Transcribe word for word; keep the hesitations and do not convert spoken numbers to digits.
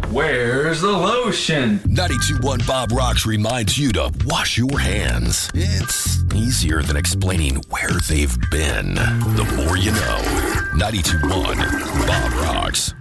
Where's the lotion? ninety-two point one Bob Rocks reminds you to wash your hands. It's easier than explaining where they've been. The more you know. ninety-two point one Bob Rocks.